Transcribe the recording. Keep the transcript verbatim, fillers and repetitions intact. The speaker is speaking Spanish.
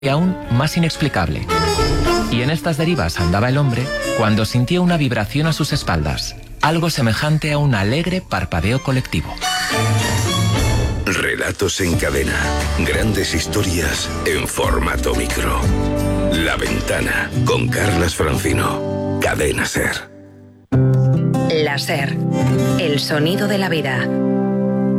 y aún más inexplicable. Y en estas derivas andaba el hombre cuando sintió una vibración a sus espaldas, algo semejante a un alegre parpadeo colectivo. Relatos en cadena. Grandes historias en formato micro. La Ventana, con Carlas Francino. Cadena SER. La SER. El sonido de la vida.